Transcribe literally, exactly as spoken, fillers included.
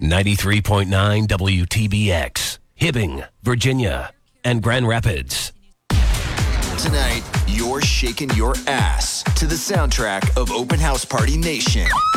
ninety-three point nine W T B X, Hibbing, Virginia, and Grand Rapids. Tonight, you're shaking your ass to the soundtrack of Open House Party Nation.